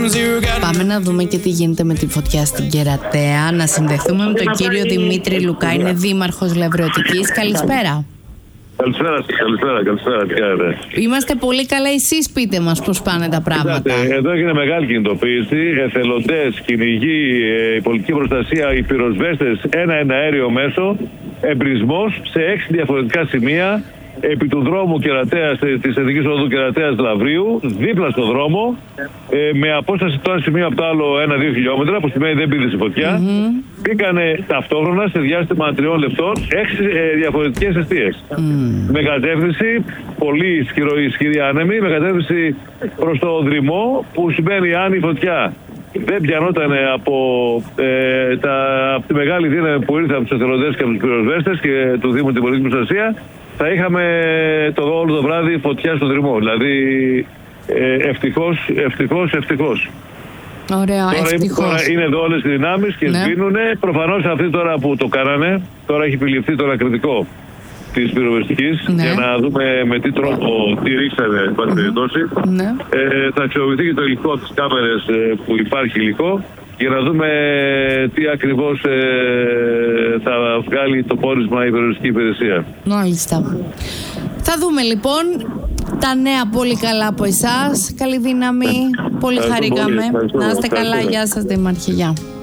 Πάμε να δούμε και τι γίνεται με τη φωτιά στην Κερατέα. Να συνδεθούμε με τον κύριο Δημήτρη Λουκά, είναι δήμαρχος Λευρωτικής. Καλησπέρα. Καλησπέρα, τι κάνετε? Είμαστε πολύ καλά, εσείς πείτε μας πώς πάνε τα πράγματα. Εδώ έγινε μεγάλη κινητοποίηση, εθελοντές, κυνηγοί, η πολιτική προστασία, οι πυροσβέστες, ένα αέριο μέσο, εμπρισμός σε 6 διαφορετικά σημεία επί του δρόμου Κερατέας, της Εθνικής Οδού Κερατέας Λαυρίου, δίπλα στο δρόμο, με απόσταση τώρα σημείο από το άλλο 1-2 χιλιόμετρα, που σημαίνει δεν πήδησε φωτιά. Μπήκανε ταυτόχρονα σε διάστημα 3 λεπτών 6 διαφορετικές εστίες. Με κατεύθυνση, πολύ ισχυρή άνεμη, με κατεύθυνση προς το Δρυμό, που σημαίνει αν η φωτιά δεν πιανόταν από τη μεγάλη δύναμη που ήρθε από τους εθελοντές και από τους πυροσβέστες και του Δήμου την πολιτική προστασία, θα είχαμε όλο το βράδυ φωτιά στο Δρυμό. Δηλαδή, ευτυχώς. Ωραία, τώρα είναι εδώ όλες οι δυνάμεις και σβήνουνε. Προφανώς αυτοί τώρα που το κάνανε, τώρα έχει επιληφθεί το ανακριτικό της πυροσβεστικής, για να δούμε με τι τρόπο τι ρίξανε, εν πάση περιπτώσει. Θα αξιοποιηθεί και το υλικό από τις κάμερες που υπάρχει υλικό, για να δούμε τι ακριβώς θα βγάλει το πόρισμα η πυροσβεστική υπηρεσία. Μάλιστα. Θα δούμε λοιπόν τα νέα πολύ καλά από εσάς. Καλή δύναμη. Πολύ χαρήκαμε. Να είστε καλά. Γεια σας, Δήμαρχε. Γεια.